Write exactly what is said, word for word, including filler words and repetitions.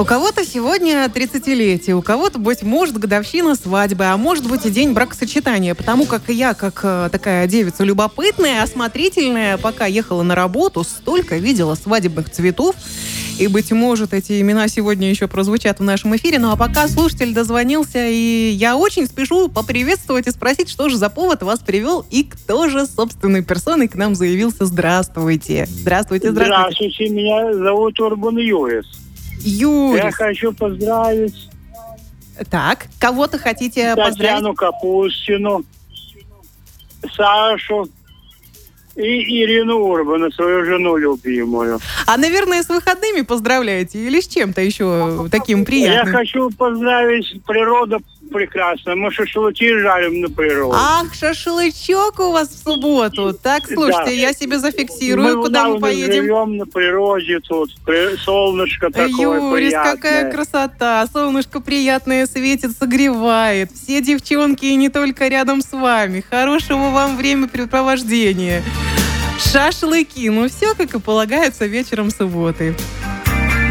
У кого-то сегодня тридцатилетие, у кого-то, быть может, годовщина свадьбы, а может быть и день бракосочетания. Потому как я, как э, такая девица любопытная, осмотрительная, пока ехала на работу, столько видела свадебных цветов. И, быть может, эти имена сегодня еще прозвучат в нашем эфире. Ну а пока слушатель дозвонился, и я очень спешу поприветствовать и спросить, что же за повод вас привел и кто же собственной персоной к нам заявился. Здравствуйте. Здравствуйте, здравствуйте. Здравствуйте, меня зовут Урбан Юрис. Юрис. Я хочу поздравить Так, кого-то хотите Татьяну поздравить? Капустину, Сашу и Ирину Урбану, свою жену любимую. А, наверное, с выходными поздравляете или с чем-то еще таким приятным? Я хочу поздравить, природа прекрасная. Мы шашлыки жарим на природе. Ах, шашлычок у вас в субботу. Так, слушайте, Да. я себе зафиксирую, мы куда мы мы поедем. живем на природе тут. При- Солнышко такое Юрис, приятное. какая красота. Солнышко приятное светит, согревает. Все девчонки и не только рядом с вами. Хорошего вам времяпрепровождения. Шашлыки. Ну, все, как и полагается, вечером субботы.